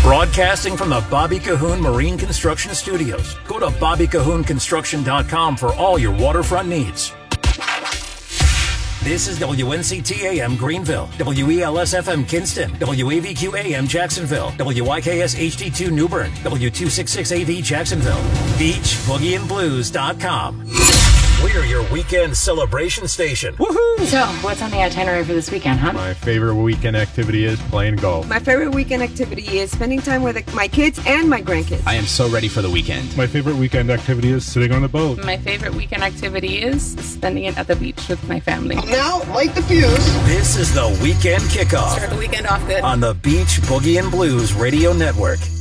Broadcasting from the Bobby Cahoon Marine Construction Studios. Go to BobbyCahoonConstruction.com for all your waterfront needs. This is WNCT-AM Greenville, WELS-FM Kinston, WAVQ-AM Jacksonville, WYKS HD2 Newbern, W266AV Jacksonville, BeachBoogieandBlues.com. We're your weekend celebration station. Woohoo! So, what's on the itinerary for this weekend, huh? My favorite weekend activity is playing golf. My favorite weekend activity is spending time with my kids and my grandkids. I am so ready for the weekend. My favorite weekend activity is sitting on the boat. My favorite weekend activity is spending it at the beach with my family. Now, light the fuse. This is the Weekend Kickoff. Start the weekend off good. On the Beach Boogie and Blues Radio Network.